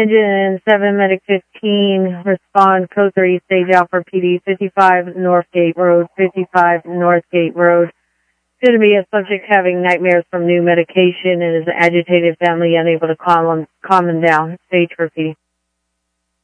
Engine 7, Medic 15, respond, code 3, stage Alpha PD, 55 Northgate Road, 55 Northgate Road. Going to be a subject having nightmares from new medication and is an agitated family unable to calm him down. Stage for PD.